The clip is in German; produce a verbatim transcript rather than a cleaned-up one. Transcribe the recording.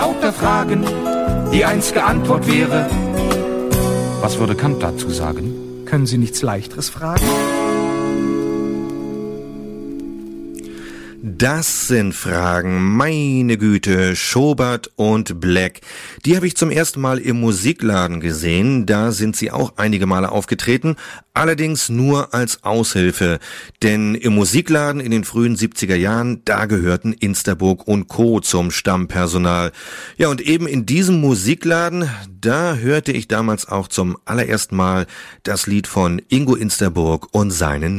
Lauter Fragen, die einzige Antwort wäre. Was würde Kant dazu sagen? Können Sie nichts Leichteres fragen? Das sind Fragen, meine Güte, Schobert und Black. Die habe ich zum ersten Mal im Musikladen gesehen, da sind sie auch einige Male aufgetreten, allerdings nur als Aushilfe. Denn im Musikladen in den frühen siebziger Jahren, da gehörten Insterburg und Co. zum Stammpersonal. Ja, und eben in diesem Musikladen, da hörte ich damals auch zum allerersten Mal das Lied von Ingo Insterburg und seinen